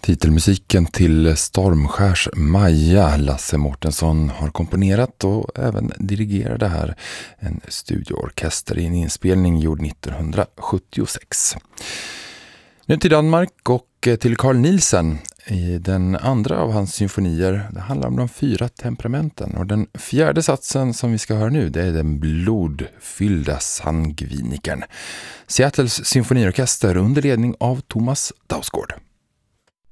Titelmusiken till Stormskärs Maja Lasse Mårtensson har komponerat och även dirigerat det här. En studioorkester i en inspelning gjord 1976. Nu till Danmark och till Carl Nielsen. I den andra av hans symfonier, det handlar om de 4 temperamenten. Och den fjärde satsen som vi ska höra nu, det är den blodfyllda sangvinikern. Seattles symfoniorkester under ledning av Thomas Dausgaard.